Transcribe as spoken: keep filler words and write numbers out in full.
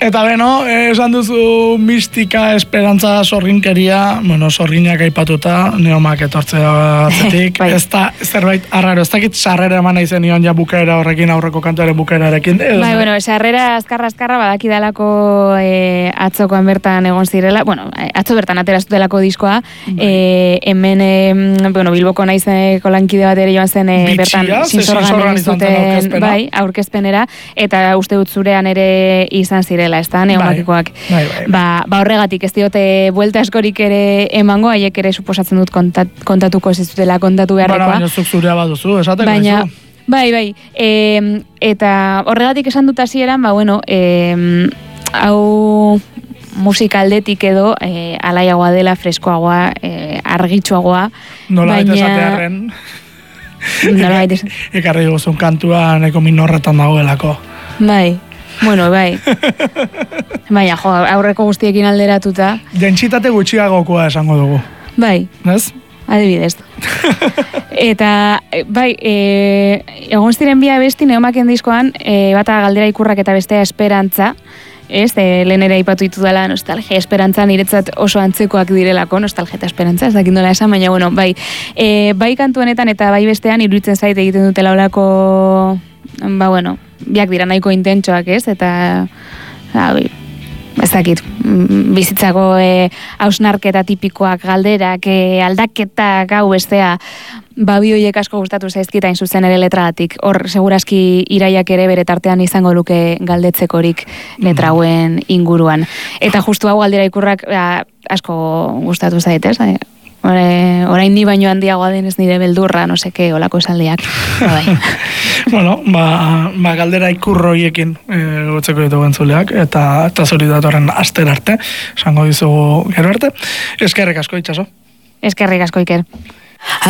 Eta beno, esan duzu mistika, esperantza, sorrinkeria, bueno, sorginak aipatuta, neomak etortzea atzetik, bai. ez da zerbait arraro, ez dakit sarrera eman izen nion ja bukaera horrekin, aurreko kantuaren bukaerarekin. Bai, bueno, sarrera azkarra-azkarra badakidalako e, atzokoan bertan egon zirela, bueno, atzo bertan aterazutelako diskoa, e, hemen, e, bueno, Bilboko naizeko lankide bat ere joan zen e, bertan zinzorgan zuten, bai, aurkezpenera, eta uste dut zurean ere izan zirela. Ez da, neomakikoak. Bai, bai, bai. Ba, ba horregatik, ez diote buelta askorik ere emango, haiek ere suposatzen dut kontat, kontatuko zizutela kontatu beharrekoa. Baina, baina zuk zurea baduzu, esateko baina, izu. Bai, bai. E, eta horregatik esan dut hasieran, ba, bueno, e, hau musikaldetik edo e, alaiagoa dela, freskoagoa, e, argitsuagoa. Nola baita esatearen. Nola baita ekarri guzun kantua neko minorretan dagoelako. Bai. Bueno, bai. Baina, jo, aurreko guztiekin alderatuta. Dentsitate gutxiagokoa esango dugu. Bai. Ez? Adibidez. Eta, bai, e, egon ziren bi abesti neomaken diskoan, e, bata galdera ikurrak eta bestea esperantza, ez, e, lehen ere aipatu ditu dela nostalgia esperantza, niretzat oso antzekoak direlako, nostalgia eta esperantza, ez dakit nola esan, baina, bueno, bai, e, bai kantu honetan eta bai bestean iruditzen zait egiten dutela olako, ba, bueno, biak dira nahiko intentsoak, ez, eta, bai, ez dakit, bizitzako e, hausnarketa tipikoak, galderak, e, aldaketak, hau bestea, babi hoiek asko gustatu zaizkita in zuzen ere letragatik. Hor, segurazki Iraiak ere bere tartean izango luke galdetzekorik letra hauen inguruan. Eta justu hau galdera ikurrak ba, asko gustatu zaitez, eh? Ore, orain ni baino handiagoa denez nire beldurra, no seke, olako esaldiak. Bai. Bueno, ba, ba galdera ikurroiekin e, gotzeko ditu gentzuleak, eta, eta zori datorren aster arte, esango dizugu gero arte. Eskerrik asko, Itxaso. Eskerrik asko, Iker.